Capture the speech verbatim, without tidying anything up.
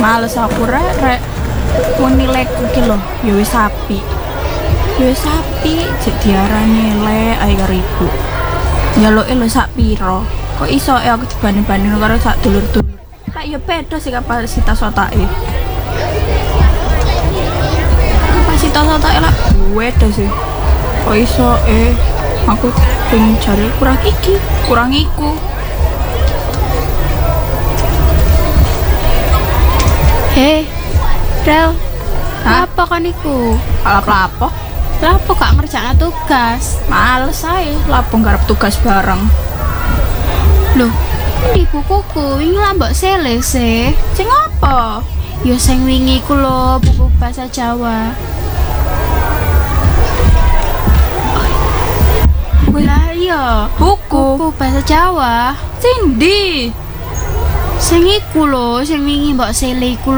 Males aku rek rek muni leku ki lho, ya wis sapi. Ya wis sapi jek diarani lek ae karo ibu. Nyaluke lho sak piro? Kok iso e aku dibanding-banding karo sak dulur-dulur. Lek ya beda sih kapasitas otake. Kapasitas otake lek beda sih. Kok iso eh aku pengen cari kurang iki, kurang iku. Hei, Rel, apa kan iku? Lapo-lapo? Lapo gak ngerjakan tugas? Males ae, lapo garap tugas bareng. Loh, di bukuku ini lah mbak sele sih. Sing apa? Yo sing wingi ku lho, buku bahasa Jawa. Lah iya, Buku buku bahasa Jawa. sing ndi? Sing iku lho, sing wingi mbak sele iku.